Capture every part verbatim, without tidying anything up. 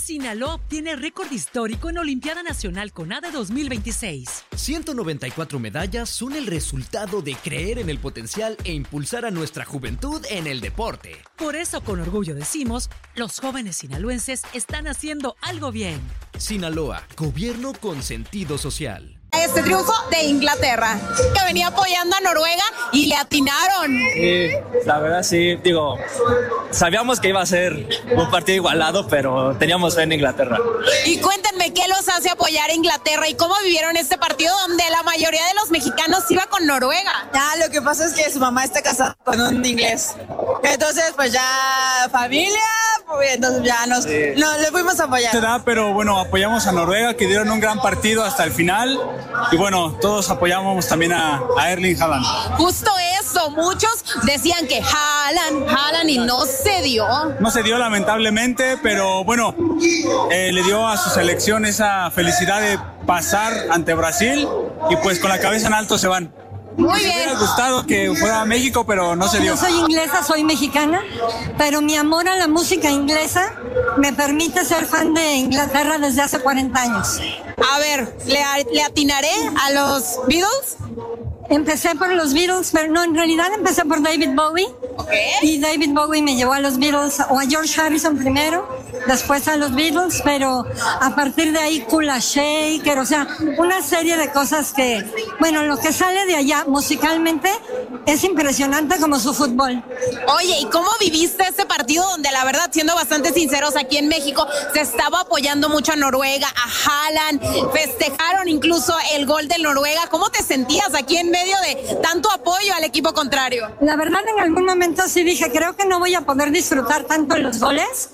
Sinaloa obtiene récord histórico en Olimpiada Nacional CONADE dos mil veintiséis. ciento noventa y cuatro medallas son el resultado de creer en el potencial e impulsar a nuestra juventud en el deporte. Por eso, con orgullo decimos, los jóvenes sinaloenses están haciendo algo bien. Sinaloa, gobierno con sentido social. Este triunfo de Inglaterra, que venía apoyando a Noruega y le atinaron. Sí, la verdad sí, digo, sabíamos que iba a ser un partido igualado, pero teníamos fe en Inglaterra. Y cuéntenme, ¿qué los hace apoyar a Inglaterra y cómo vivieron este partido donde la mayoría de los mexicanos iba con Noruega? Ah, lo que pasa es que su mamá está casada con un inglés. Entonces, pues ya familia, pues entonces ya nos, sí. nos le fuimos a apoyar. Se da, pero bueno, apoyamos a Noruega, que dieron un gran partido hasta el final. Y bueno, todos apoyamos también a, a Erling Haaland. Justo eso, muchos decían que Haaland, Haaland y no se dio. No se dio lamentablemente, pero bueno, eh, le dio a su selección esa felicidad de pasar ante Brasil y pues con la cabeza en alto se van. Muy bien. Me hubiera gustado que fuera a México, pero no se dio. Yo soy inglesa, soy mexicana, pero mi amor a la música inglesa me permite ser fan de Inglaterra desde hace cuarenta años. A ver, ¿le, le atinaré a los Beatles? Empecé por los Beatles, pero no, en realidad empecé por David Bowie. Okay. Y David Bowie me llevó a los Beatles, o a George Harrison primero, después a los Beatles, pero a partir de ahí Kula Shaker, o sea, una serie de cosas que, bueno, lo que sale de allá musicalmente es impresionante como su fútbol. Oye, ¿y cómo viviste ese partido donde la verdad, siendo bastante sinceros, aquí en México se estaba apoyando mucho a Noruega, a Haaland, festejaron incluso el gol de Noruega? ¿Cómo te sentías aquí en medio de tanto apoyo al equipo contrario? La verdad, en algún momento sí dije, creo que no voy a poder disfrutar tanto los goles,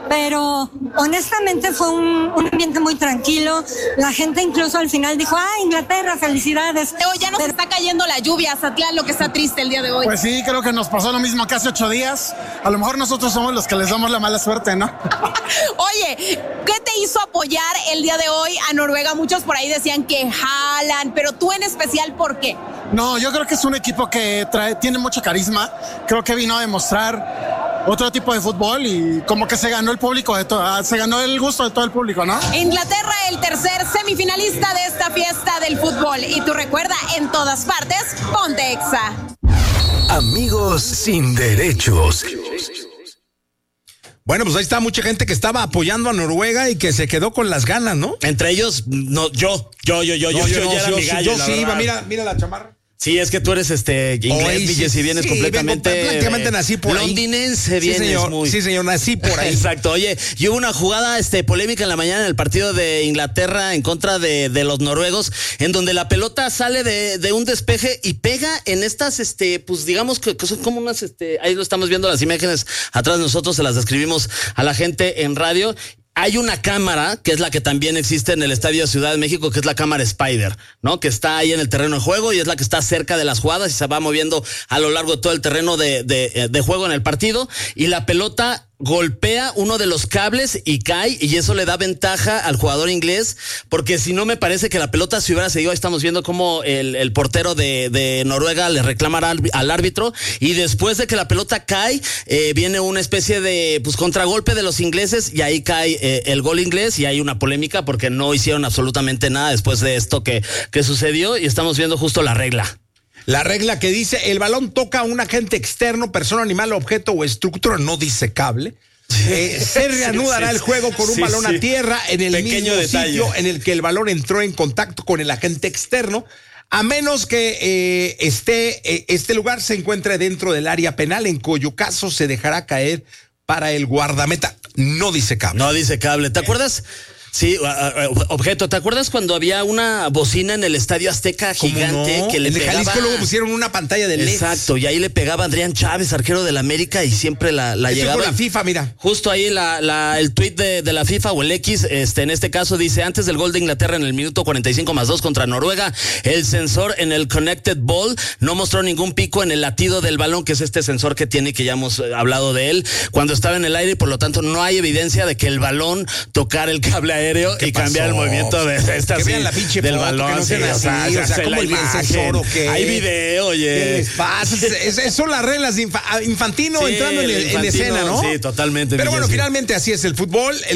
pero honestamente fue un, un ambiente muy tranquilo. La gente incluso al final dijo, ah, Inglaterra, felicidades. Hoy ya nos pero... está cayendo la lluvia, Zatlán, lo que está triste el día de hoy. Pues sí, creo que nos pasó lo mismo que hace ocho días. A lo mejor nosotros somos los que les damos la mala suerte, ¿no? Oye, ¿qué te hizo apoyar el día de hoy a Noruega? Muchos por ahí decían que Haaland, pero tú en especial, ¿por qué? No, yo creo que es un equipo que trae, tiene mucho carisma. Creo que vino a demostrar otro tipo de fútbol y como que se ganó el público de todo, se ganó el gusto de todo el público, ¿no? Inglaterra, el tercer semifinalista de esta fiesta del fútbol. Y tú recuerda, en todas partes, ponte Exa. Amigos sin derechos. Bueno, pues ahí está mucha gente que estaba apoyando a Noruega y que se quedó con las ganas, ¿no? Entre ellos, no, yo, yo, yo, yo, no, yo, yo, yo, ya era yo, mi gallo, yo sí iba, mira, mira la chamarra. Sí, es que tú eres este inglés, Villes, y vienes sí, completamente vengo, prácticamente nací por ahí. Londinense, vienes sí, señor, muy. Sí, señor, nací por ahí. Exacto. Oye, y hubo una jugada este polémica en la mañana en el partido de Inglaterra en contra de, de los noruegos, en donde la pelota sale de, de un despeje y pega en estas, este, pues digamos que, que son como unas, este, ahí lo estamos viendo las imágenes atrás de nosotros, se las describimos a la gente en radio. Hay una cámara, que es la que también existe en el Estadio Ciudad de México, que es la cámara Spider, ¿no? Que está ahí en el terreno de juego y es la que está cerca de las jugadas y se va moviendo a lo largo de todo el terreno de, de, de juego en el partido. Y la pelota golpea uno de los cables y cae, y eso le da ventaja al jugador inglés, porque si no me parece que la pelota se hubiera seguido. Ahí estamos viendo cómo el, el portero de, de Noruega le reclama al, al árbitro, y después de que la pelota cae, eh, viene una especie de pues contragolpe de los ingleses, y ahí cae eh, el gol inglés, y hay una polémica porque no hicieron absolutamente nada después de esto que, que sucedió, y estamos viendo justo la regla. La regla que dice, el balón toca a un agente externo, persona, animal, objeto o estructura no disecable. Eh, se reanudará sí, sí, el juego con un sí, balón sí. a tierra en el Pequeño mismo detalle. sitio en el que el balón entró en contacto con el agente externo, a menos que eh, esté, eh, este lugar se encuentre dentro del área penal, en cuyo caso se dejará caer para el guardameta no disecable. No disecable. ¿Te acuerdas? Sí, objeto. ¿Te acuerdas cuando había una bocina en el Estadio Azteca gigante no? que le en el pegaba? Jalisco luego pusieron una pantalla de L E D. Exacto, y ahí le pegaba Adrián Chávez, arquero del América, y siempre la, la Esto llegaba. Con la FIFA, mira. Justo ahí la, la, el tuit de, de la FIFA o el X, este, en este caso dice, antes del gol de Inglaterra en el minuto cuarenta y cinco más dos contra Noruega, el sensor en el Connected Ball no mostró ningún pico en el latido del balón, que es este sensor que tiene, que ya hemos hablado de él, cuando estaba en el aire, y por lo tanto no hay evidencia de que el balón tocara el cable aéreo y cambiara el movimiento de esta, que sí, vean la pinche del foto, balón, que no sean sí, así, o sea, o sea, se ¿cómo la el imagen, sensor o qué? Hay video, oye. ¿Qué les pasa? Es, es, son las reglas de infa, Infantino sí, entrando en, el, en escena, ¿no? Sí, totalmente. Pero bueno, finalmente así es el fútbol. El